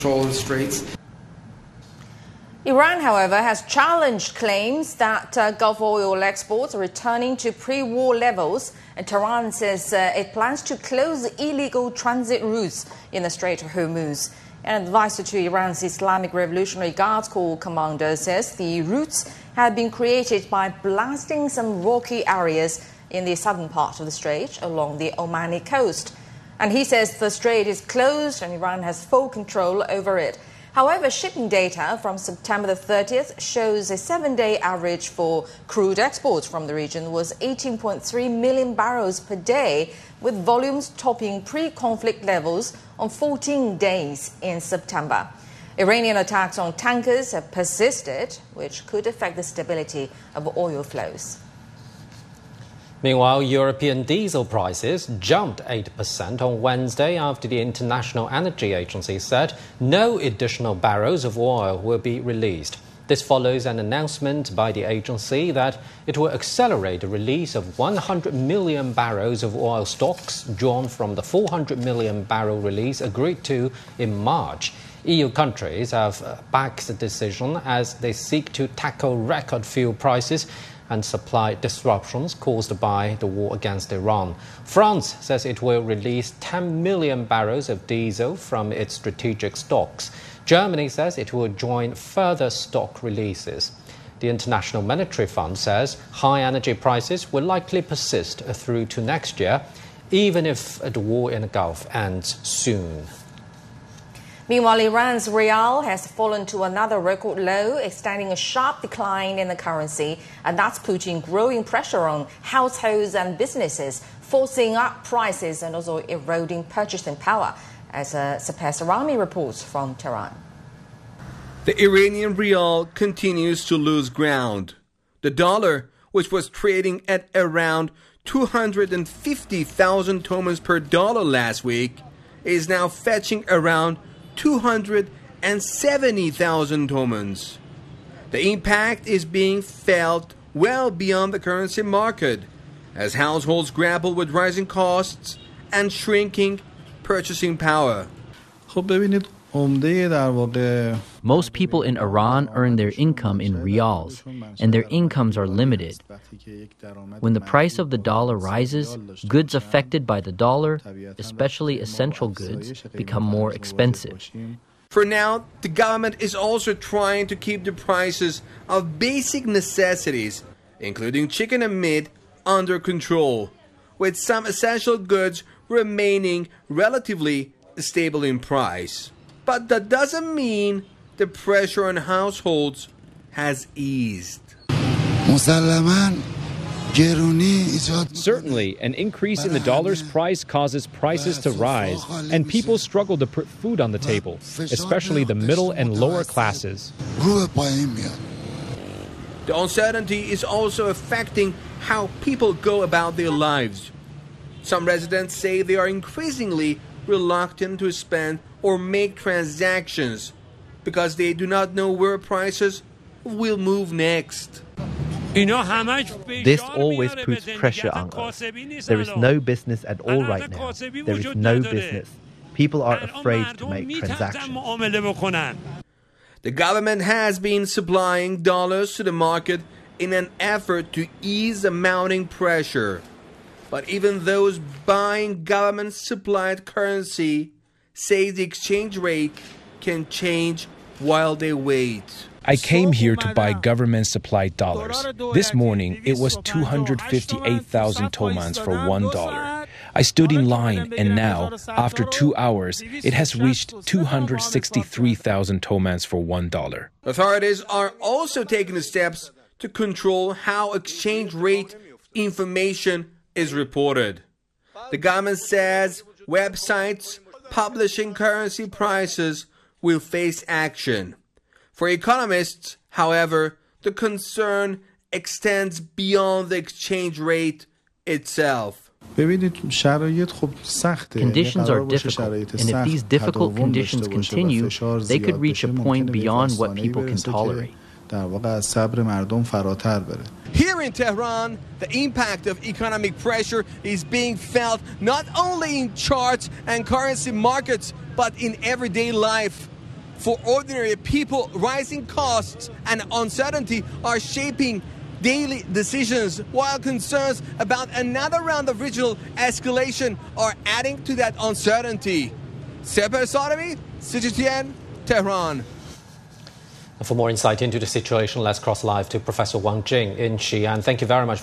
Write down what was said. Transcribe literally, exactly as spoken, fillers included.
control the straits. Iran, however, has challenged claims that uh, Gulf oil exports are returning to pre-war levels, and Tehran says uh, it plans to close illegal transit routes in the Strait of Hormuz. An advisor to Iran's Islamic Revolutionary Guards Corps commander says the routes have been created by blasting some rocky areas in the southern part of the strait along the Omani coast. And he says the strait is closed and Iran has full control over it. However, shipping data from September the thirtieth shows a seven-day average for crude exports from the region was eighteen point three million barrels per day, with volumes topping pre-conflict levels on fourteen days in September. Iranian attacks on tankers have persisted, which could affect the stability of oil flows. Meanwhile, European diesel prices jumped eight percent on Wednesday after the International Energy Agency said no additional barrels of oil will be released. This follows an announcement by the agency that it will accelerate the release of one hundred million barrels of oil stocks drawn from the four hundred million barrel release agreed to in March. E U countries have backed the decision as they seek to tackle record fuel prices and supply disruptions caused by the war against Iran. France says it will release ten million barrels of diesel from its strategic stocks. Germany says it will join further stock releases. The International Monetary Fund says high energy prices will likely persist through to next year, even if the war in the Gulf ends soon. Meanwhile, Iran's rial has fallen to another record low, extending a sharp decline in the currency, and that's putting growing pressure on households and businesses, forcing up prices and also eroding purchasing power, as uh, Sapir Sarami reports from Tehran. The Iranian rial continues to lose ground. The dollar, which was trading at around two hundred fifty thousand tomans per dollar last week, is now fetching around two hundred seventy thousand tomans. The impact is being felt well beyond the currency market as households grapple with rising costs and shrinking purchasing power. Most people in Iran earn their income in rials, and their incomes are limited. When the price of the dollar rises, goods affected by the dollar, especially essential goods, become more expensive. For now, the government is also trying to keep the prices of basic necessities, including chicken and meat, under control, with some essential goods remaining relatively stable in price. But that doesn't mean the pressure on households has eased. Certainly, an increase in the dollar's price causes prices to rise, and people struggle to put food on the table, especially the middle and lower classes. The uncertainty is also affecting how people go about their lives. Some residents say they are increasingly reluctant to spend or make transactions because they do not know where prices will move next. This always puts pressure on us. There is no business at all right now. There is no business. People are afraid to make transactions. The government has been supplying dollars to the market in an effort to ease the mounting pressure. But even those buying government-supplied currency say the exchange rate can change while they wait. I came here to buy government-supplied dollars. This morning, it was two hundred fifty-eight thousand tomans for one dollar. I stood in line, and now, after two hours, it has reached two hundred sixty-three thousand tomans for one dollar. Authorities are also taking steps to control how exchange rate information is reported. The government says websites publishing currency prices will face action. For economists, however, the concern extends beyond the exchange rate itself. Conditions are difficult, and if these difficult conditions continue, they could reach a point beyond what people can tolerate. Here in Tehran, the impact of economic pressure is being felt not only in charts and currency markets, but in everyday life. For ordinary people, rising costs and uncertainty are shaping daily decisions, while concerns about another round of regional escalation are adding to that uncertainty. Separ Sadami, C G T N, Tehran. For more insight into the situation, let's cross live to Professor Wang Jing in Xi'an. Thank you very much.